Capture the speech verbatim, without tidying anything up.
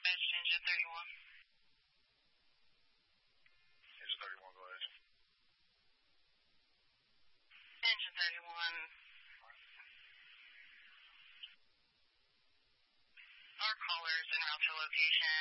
Dispatch engine thirty-one. Engine thirty-one, go ahead. Engine thirty-one. Our caller is en route to location.